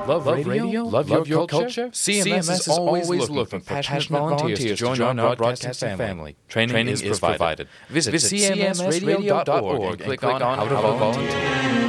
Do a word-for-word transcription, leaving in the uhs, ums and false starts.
Love, love radio? Love, love your, your culture? C M S, C M S is always looking for passionate volunteers to join our broadcasting family. Training, Training is, is provided. provided. Visit, Visit c m s radio dot org and click on How to Volunteer.